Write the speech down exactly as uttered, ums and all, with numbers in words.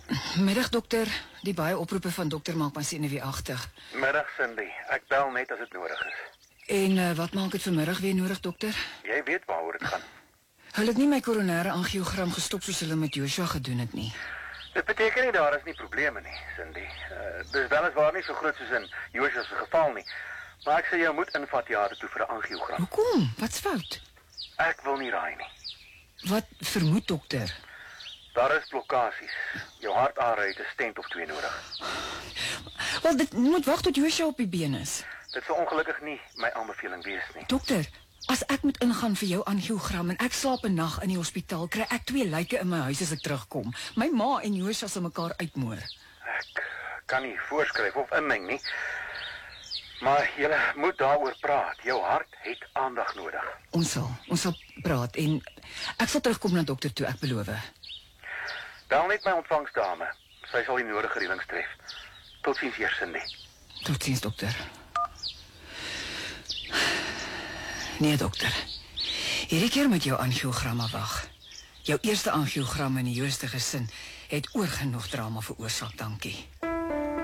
Middag dokter, die baie oproepe van dokter maak my senuweeagtig. Middag Cindy, ek bel net as dit nodig is. En uh, wat maak dit vanmiddag weer nodig dokter? Jy weet waaroor dit gaan. Hulle het nie my koronêre angiogram gestop soos hulle met Joshua gedoen het nie. Dit beteken nie daar is nie probleme nie, Cindy. Uh, dis weliswaar nie so groot soos in Joshua se geval nie. Maar ek sê jy moet invat jare toe vir 'n angiogram. Hoekom? Wat's fout? Ek wil nie raai nie. Wat vermoed dokter? Daar is blokkasies. Jou hartare het 'n stent of twee nodig. Wel, dit moet wag tot Joshua op die been is. Dit sal ongelukkig nie my aanbeveling wees nie. Dokter, as ek moet ingaan vir jou angiogram en ek slaap 'n nag in die hospitaal, kry ek twee lyke in my huis as ek terugkom. My ma en Joshua sal mekaar uitmoor. Ek kan nie voorskryf of inmeng nie. Maar jy moet daaroor praat. Jou hart het aandag nodig. Ons sal, ons sal praat en ek sal terugkom na dokter toe, ek beloof. Bel net my ontvangsdame. Sy sal die nodige reëlings tref. Totsiens eers, Cindy. Totsiens dokter. Nee dokter. Hierdie keer met jou angiogram wag. Jou eerste angiogram in die Jooste gesin het oor genoeg drama veroorsaak, dankie.